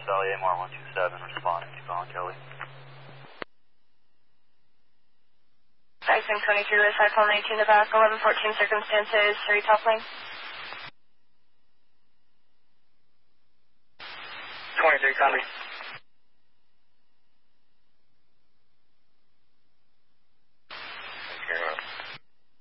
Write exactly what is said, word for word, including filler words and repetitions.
Valley A M R one two seven, responding to phone Kelly. Dyson twenty-three with five phone nineteen in the back, eleven fourteen circumstances, three top lane. twenty-three, copy.